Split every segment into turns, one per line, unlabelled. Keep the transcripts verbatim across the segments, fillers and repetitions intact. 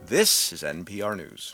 This is N P R News.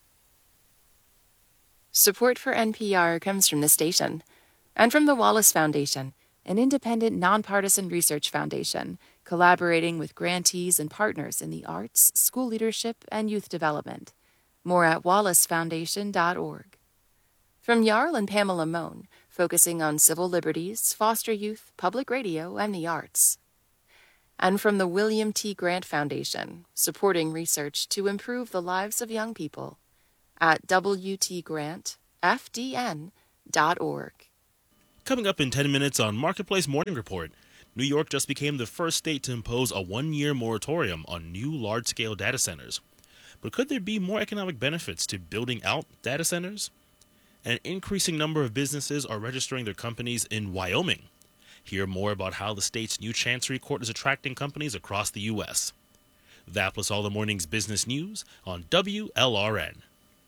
Support for N P R comes from the station and from the Wallace Foundation, an independent, nonpartisan research foundation collaborating with grantees and partners in the arts, school leadership, and youth development. More at wallace foundation dot org. From Jarl and Pamela Mohn, focusing on civil liberties, foster youth, public radio, and the arts. And from the William T. Grant Foundation, supporting research to improve the lives of young people, at w t grant f d n dot org.
Coming up in ten minutes on Marketplace Morning Report, New York just became the first state to impose a one-year moratorium on new large-scale data centers. But could there be more economic benefits to building out data centers? An increasing number of businesses are registering their companies in Wyoming. Hear more about how the state's new Chancery Court is attracting companies across the U S. That plus all the morning's business news on W L R N.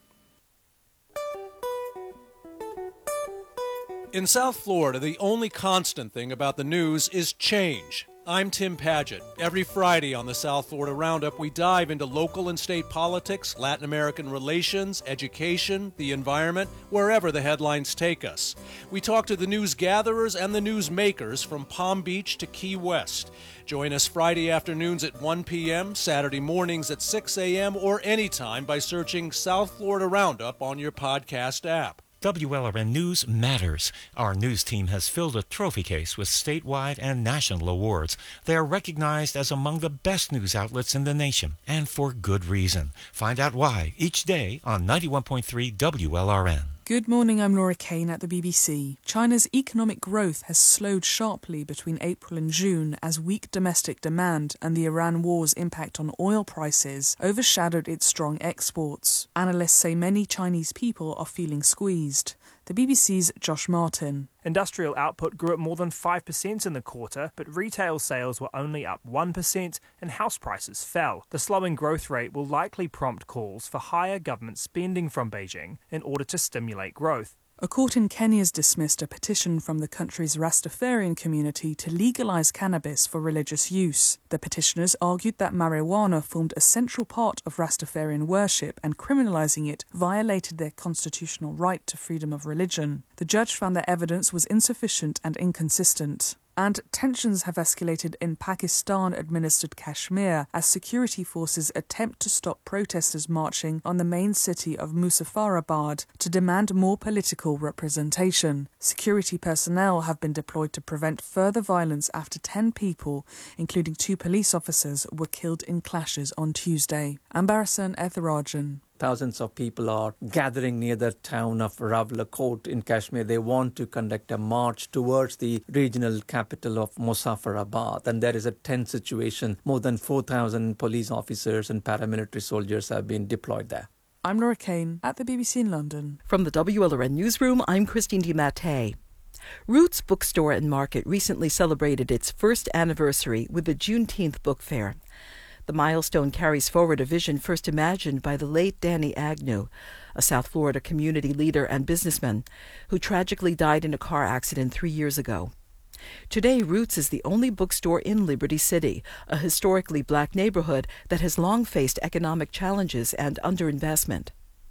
In South Florida, the only constant thing about the news is change. I'm Tim Padgett. Every Friday on the South Florida Roundup, we dive into local and state politics, Latin American relations, education, the environment, wherever the headlines take us. We talk to the news gatherers and the news makers from Palm Beach to Key West. Join us Friday afternoons at one p.m., Saturday mornings at six a.m., or anytime by searching South Florida Roundup on your podcast app.
W L R N News matters. Our news team has filled a trophy case with statewide and national awards. They are recognized as among the best news outlets in the nation, and for good reason. Find out why each day on ninety-one point three W L R N.
Good morning, I'm Laura Kane at the B B C. China's economic growth has slowed sharply between April and June as weak domestic demand and the Iran war's impact on oil prices overshadowed its strong exports. Analysts say many Chinese people are feeling squeezed. The B B C's Josh Martin.
Industrial output grew at more than five percent in the quarter, but retail sales were only up one percent and house prices fell. The slowing growth rate will likely prompt calls for higher government spending from Beijing in order to stimulate growth.
A court in Kenya has dismissed a petition from the country's Rastafarian community to legalize cannabis for religious use. The petitioners argued that marijuana formed a central part of Rastafarian worship and criminalizing it violated their constitutional right to freedom of religion. The judge found that evidence was insufficient and inconsistent. And tensions have escalated in Pakistan-administered Kashmir as security forces attempt to stop protesters marching on the main city of Muzaffarabad to demand more political representation. Security personnel have been deployed to prevent further violence after ten people, including two police officers, were killed in clashes on Tuesday. Ambarasan Ethirajan.
Thousands of people are gathering near the town of Rawalakot in Kashmir. They want to conduct a march towards the regional capital of Muzaffarabad. And there is a tense situation. More than four thousand police officers and paramilitary soldiers have been deployed there.
I'm Laura Kane at the B B C in London.
From the W L R N Newsroom, I'm Christine DiMattei. Roots Bookstore and Market recently celebrated its first anniversary with the Juneteenth Book Fair. The milestone carries forward a vision first imagined by the late Danny Agnew, a South Florida community leader and businessman who tragically died in a car accident three years ago. Today, Roots is the only bookstore in Liberty City, a historically black neighborhood that has long faced economic challenges and underinvestment.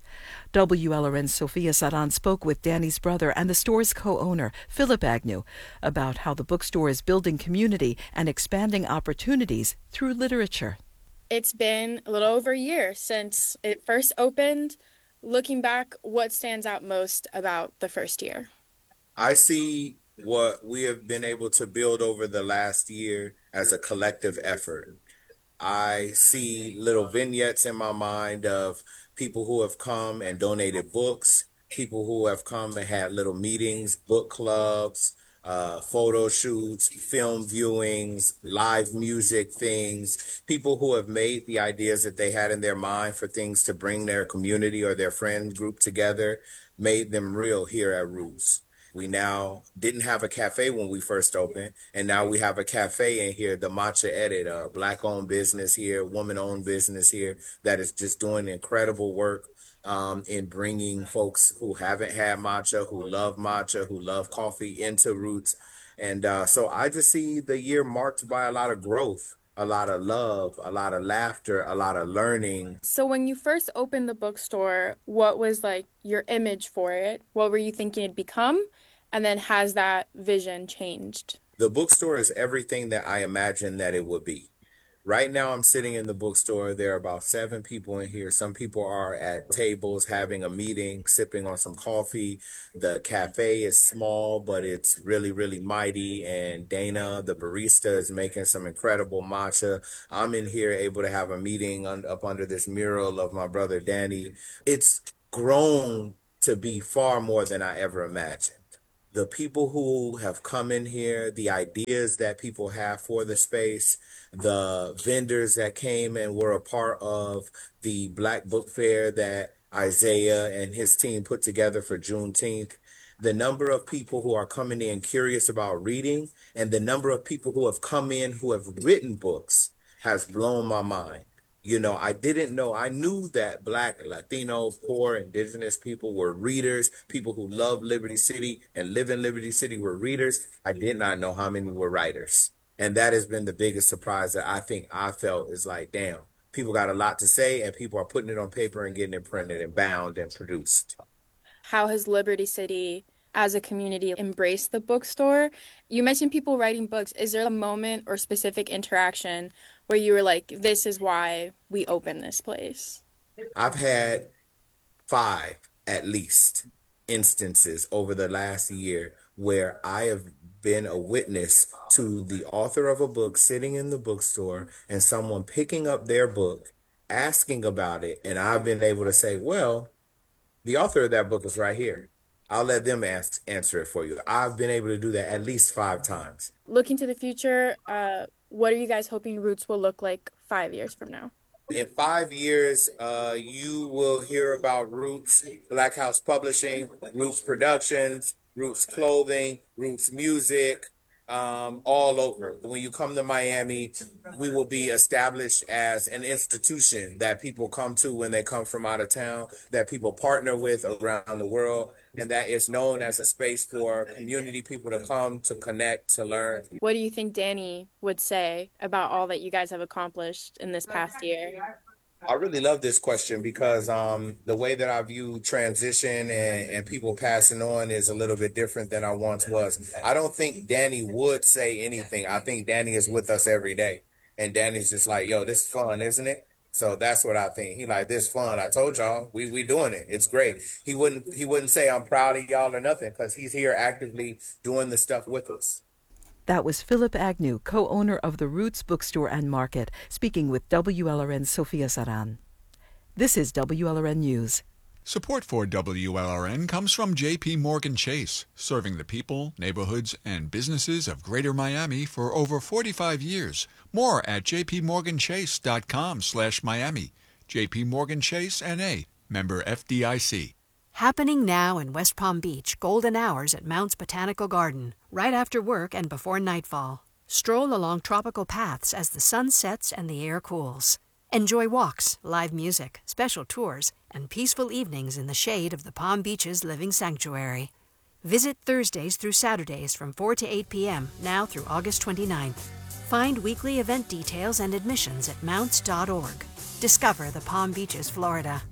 W L R N's Sophia Saran spoke with Danny's brother and the store's co-owner, Philip Agnew, about how the bookstore is building community and expanding opportunities through literature.
It's been a little over a year since it first opened. Looking back, what stands out most about the first year?
I see what we have been able to build over the last year as a collective effort. I see little vignettes in my mind of people who have come and donated books, people who have come and had little meetings, book clubs, uh, photo shoots, film viewings, live music things, people who have made the ideas that they had in their mind for things to bring their community or their friend group together, made them real here at Roots. We now didn't have a cafe when we first opened, and now we have a cafe in here, the Matcha Edit, a black-owned business here, woman-owned business here that is just doing incredible work um, in bringing folks who haven't had matcha, who love matcha, who love coffee into Roots. And uh, so I just see the year marked by a lot of growth, a lot of love, a lot of laughter, a lot of learning.
So when you first opened the bookstore, what was like your image for it? What were you thinking it'd become? And then has that vision changed?
The bookstore is everything that I imagined that it would be. Right now, I'm sitting in the bookstore. There are about seven people in here. Some people are at tables having a meeting, sipping on some coffee. The cafe is small, but it's really, really mighty. And Dana, the barista, is making some incredible matcha. I'm in here able to have a meeting un- up under this mural of my brother Danny. It's grown to be far more than I ever imagined. The people who have come in here, the ideas that people have for the space, the vendors that came and were a part of the Black Book Fair that Isaiah and his team put together for Juneteenth, the number of people who are coming in curious about reading, and the number of people who have come in who have written books has blown my mind. You know, I didn't know, I knew that Black, Latino, poor, indigenous people were readers. People who love Liberty City and live in Liberty City were readers. I did not know how many were writers. And that has been the biggest surprise that I think I felt is like, damn, people got a lot to say and people are putting it on paper and getting it printed and bound and produced.
How has Liberty City as a community embraced the bookstore? You mentioned people writing books. Is there a moment or specific interaction where you were like, this is why we opened this place?
I've had five, at least, instances over the last year where I have been a witness to the author of a book sitting in the bookstore and someone picking up their book, asking about it, and I've been able to say, well, the author of that book is right here. I'll let them ask, answer it for you. I've been able to do that at least five times.
Looking to the future, uh, what are you guys hoping Roots will look like five years from now?
In five years, uh, you will hear about Roots, Black House Publishing, Roots Productions, Roots Clothing, Roots Music, um, all over. When you come to Miami, we will be established as an institution that people come to when they come from out of town, that people partner with around the world, and that is known as a space for community people to come, to connect, to learn.
What do you think Danny would say about all that you guys have accomplished in this past year?
I really love this question because um, the way that I view transition and, and people passing on is a little bit different than I once was. I don't think Danny would say anything. I think Danny is with us every day. And Danny's just like, yo, this is fun, isn't it? So that's what I think. He like, this fun. I told y'all, we we doing it. It's great. He wouldn't he wouldn't say I'm proud of y'all or nothing because he's here actively doing the stuff with us.
That was Philip Agnew, co-owner of the Roots Bookstore and Market, speaking with W L R N's Sofia Saran. This is W L R N News.
Support for W L R N comes from J P Morgan Chase, serving the people, neighborhoods, and businesses of Greater Miami for over forty-five years. More at jpmorganchase.com slash Miami. J P Morgan Chase N A, member F D I C.
Happening now in West Palm Beach, golden hours at Mounts Botanical Garden, right after work and before nightfall. Stroll along tropical paths as the sun sets and the air cools. Enjoy walks, live music, special tours, and peaceful evenings in the shade of the Palm Beach's living sanctuary. Visit Thursdays through Saturdays from four to eight p.m., now through August twenty-ninth. Find weekly event details and admissions at mounts dot org. Discover the Palm Beaches, Florida.